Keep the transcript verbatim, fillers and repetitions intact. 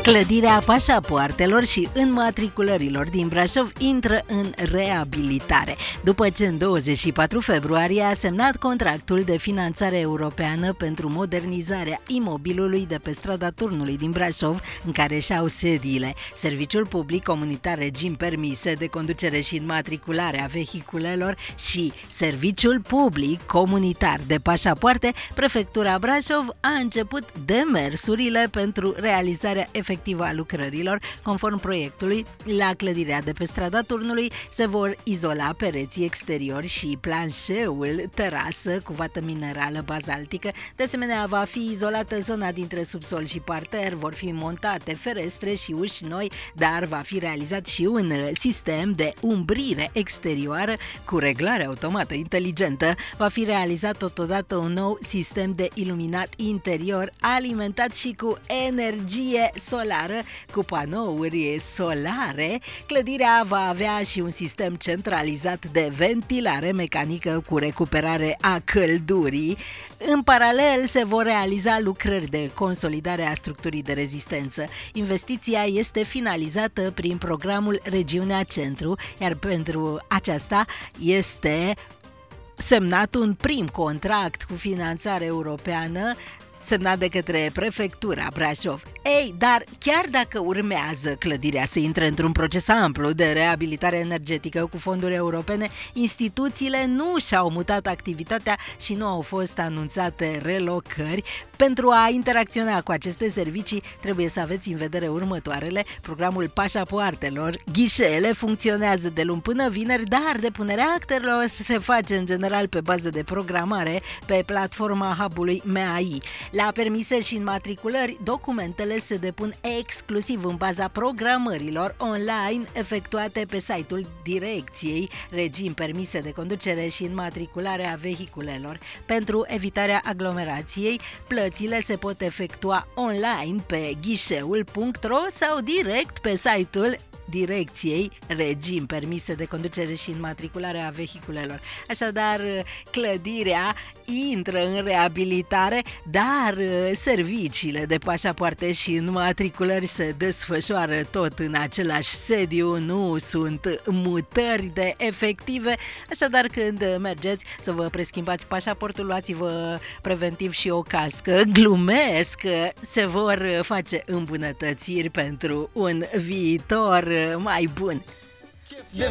Clădirea pașapoartelor și înmatriculărilor din Brașov intră în reabilitare, după ce în douăzeci și patru februarie a semnat contractul de finanțare europeană pentru modernizarea imobilului de pe strada Turnului din Brașov, în care și-au sediile Serviciul Public Comunitar Regim Permise de Conducere și Înmatriculare a Vehiculelor și Serviciul Public Comunitar de Pașapoarte. Prefectura Brașov a început demersurile pentru realizarea efectivă a lucrărilor. Conform proiectului, la clădirea de pe strada Turnului se vor izola pereții exteriori și planșeul terasă cu vată minerală bazaltică. De asemenea, va fi izolată zona dintre subsol și parter, vor fi montate ferestre și uși noi, dar va fi realizat și un sistem de umbrire exterioară cu reglare automată inteligentă. Va fi realizat totodată un nou sistem de iluminat interior alimentat și cu energie solară, cu panouri solare. Clădirea va avea și un sistem centralizat de ventilare mecanică cu recuperare a căldurii. În paralel se vor realiza lucrări de consolidare a structurii de rezistență. Investiția este finalizată prin programul Regiunea Centru, iar pentru aceasta este semnat un prim contract cu finanțare europeană semnat de către Prefectura Brașov. Ei, dar chiar dacă urmează clădirea să intre într-un proces amplu de reabilitare energetică cu fonduri europene, instituțiile nu și-au mutat activitatea și nu au fost anunțate relocări. Pentru a interacționa cu aceste servicii, trebuie să aveți în vedere următoarele: programul pașapoartelor. Ghișeele funcționează de luni până vineri, dar depunerea actelor se face în general pe bază de programare pe platforma hub-ului M A I. La permise și înmatriculări, documentele se depun exclusiv în baza programărilor online efectuate pe site-ul Direcției Regim Permise de Conducere și Înmatriculare a Vehiculelor. Pentru evitarea aglomerației, plățile se pot efectua online pe ghișeul punct ro sau direct pe site-ul Direcției Regim Permise de Conducere și Înmatriculare a Vehiculelor. Așadar, clădirea intră în reabilitare, dar serviciile de pașapoarte și înmatriculări se desfășoară tot în același sediu, nu sunt mutări de efective. Așadar, când mergeți să vă preschimbați pașaportul, luați-vă preventiv și o cască. Glumesc, se vor face îmbunătățiri pentru un viitor mai bun.